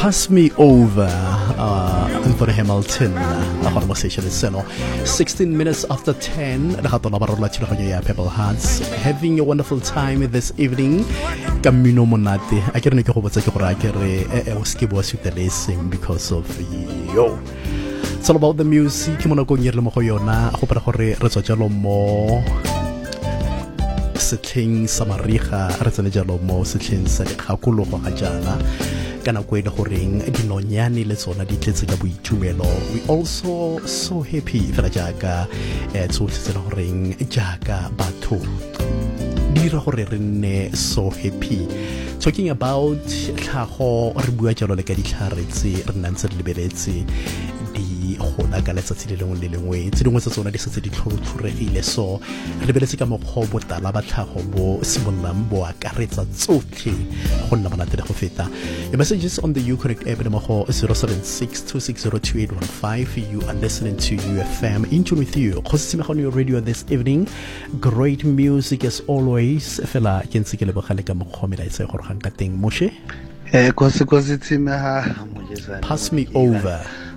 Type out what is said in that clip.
Pass Me Over, Anthony Hamilton, a conversation is 16 minutes after 10, Pebble Hearts, having a wonderful time this evening. Camino Monate, I can't make a whole because of yo. It's all about the music. Kimono nyerle mo go yona, go para gore re tswa jalo mo setlheng sa mariga, re tsene jalo mo setlheng sa dikgakologo ga jana. Kana go ile goreng dinonyane le tsona di tletse ka boitumelo. We also so happy fela jaaka tsotlhe tse le goreng jaaka batho dira gore re nne so happy. Talking about tlhago re bua jalo le ka ditlhare tse re nang tse re lebeletse di gola ka letsatsi le lengwe le lengwe tse dingwe tsa tsona di setse di tlhotlhoregile, so re lebeletse ka mokgwa botala ba tlhago bo simololang bo akaretsa tsotlhe go nna monate le go feta. Your messages on the Uconnect app mo 07626022815. You are listening to UFM in tune with you. Khositsime on your radio this evening. Great music as always. Fela ke ntse ke lebogale ka mokgwa mela itse go rgang ka teng moshe. Khositsime ha mo jesana. Pass Me Over.